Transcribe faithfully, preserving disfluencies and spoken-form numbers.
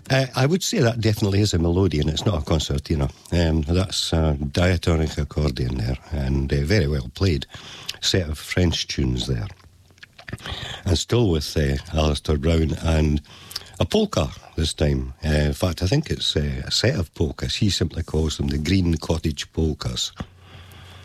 Uh, I would say that definitely is a melodeon. It's not a concertina. Um, that's a diatonic accordion there, and uh, very well played. Set of French tunes there. And still with uh, Alistair Brown, and a polka this time. Uh, in fact, I think it's uh, a set of polkas. He simply calls them the Green Cottage Polkas.